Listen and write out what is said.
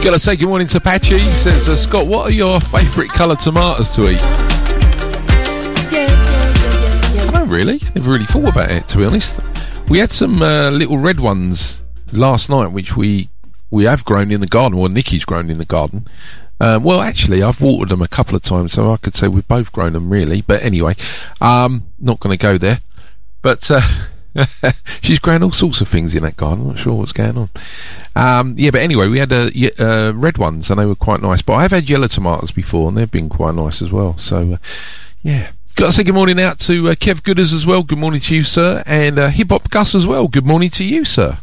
Gotta say good morning to Patchy. He says, Scott, what are your favourite colour tomatoes to eat? I don't really. Never really thought about it, to be honest. We had some little red ones last night, which we have grown in the garden, or Nikki's grown in the garden. Well, actually, I've watered them a couple of times, so I could say we've both grown them, really. But anyway, not going to go there. But she's grown all sorts of things in that garden. I'm not sure what's going on. But anyway, we had red ones, and they were quite nice. But I have had yellow tomatoes before, and they've been quite nice as well. So, got to say good morning out to Kev Gooders as well. Good morning to you, sir. And Hip Hop Gus as well. Good morning to you, sir.